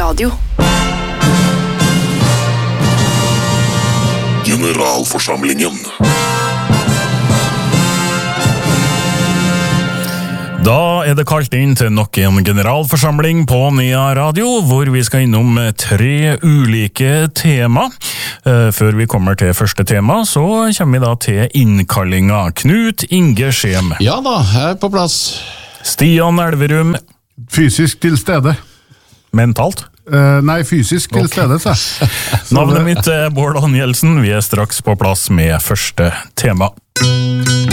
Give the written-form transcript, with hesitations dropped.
Radio. Generalforsamlingen. Da det kalt inn til nok en generalforsamling på Nea Radio, hvor vi skal innom 3 ulike tema. Før vi kommer til første tema, så kommer vi da til innkallinga. Knut Inge Skjem. Ja da, her på plass. Stian Elverum. Fysisk til stede. Mentalt? Nei, fysisk til stede, så. Navnet mitt Bård Danielsen. Vi straks på plass med første tema.